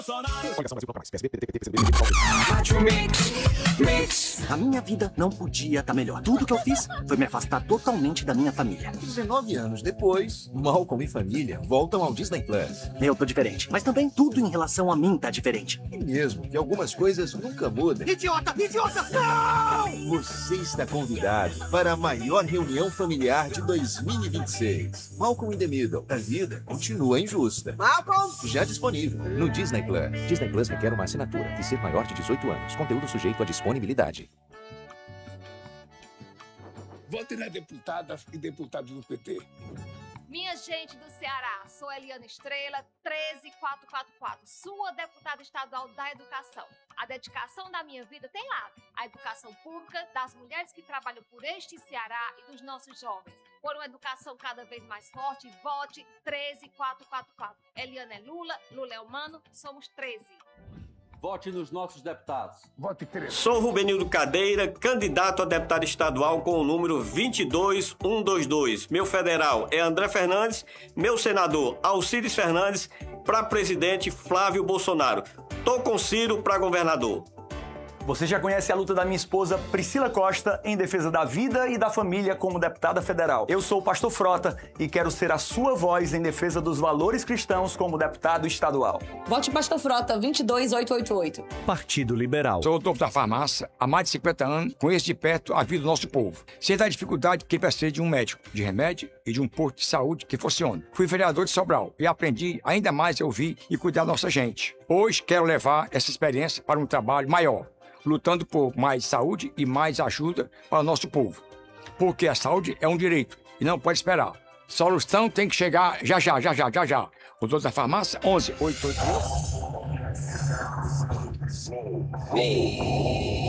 A minha vida não podia estar melhor. Tudo que eu fiz foi me afastar totalmente da minha família. 19 anos depois, Malcolm e família voltam ao Disney Plus. Eu tô diferente, mas também tudo em relação a mim tá diferente. E mesmo que algumas coisas nunca mudem, Idiota! Idiota! Não! você está convidado para a maior reunião familiar de 2026. Malcolm in the Middle. A vida continua injusta. Malcolm! Já disponível no Disney Plus. Disney Plus requer uma assinatura e ser maior de 18 anos. Conteúdo sujeito à disponibilidade. Vote nas deputadas e deputados do PT. Minha gente do Ceará, sou Eliana Estrela, 13444, sua deputada estadual da educação. A dedicação da minha vida tem lado. A educação pública, das mulheres que trabalham por este Ceará e dos nossos jovens. Por uma educação cada vez mais forte, vote 13444. Eliana é Lula, Lula é humano, somos 13. Vote nos nossos deputados. Vote 13. Sou Rubenildo Cadeira, candidato a deputado estadual com o número 22122. Meu federal é André Fernandes, meu senador Alcides Fernandes, para presidente Flávio Bolsonaro. Tô com Ciro para governador. Você já conhece a luta da minha esposa Priscila Costa em defesa da vida e da família como deputada federal. Eu sou o Pastor Frota e quero ser a sua voz em defesa dos valores cristãos como deputado estadual. Vote Pastor Frota 22888. Partido Liberal. Sou doutor da farmácia há mais de 50 anos, conheço de perto a vida do nosso povo. Sei da dificuldade que precisa de um médico, de remédio e de um posto de saúde que funcione. Fui vereador de Sobral e aprendi ainda mais a ouvir e cuidar da nossa gente. Hoje quero levar essa experiência para um trabalho maior, lutando por mais saúde e mais ajuda para o nosso povo. Porque a saúde é um direito e não pode esperar. Solução tem que chegar já. O doutor da farmácia, 11 888.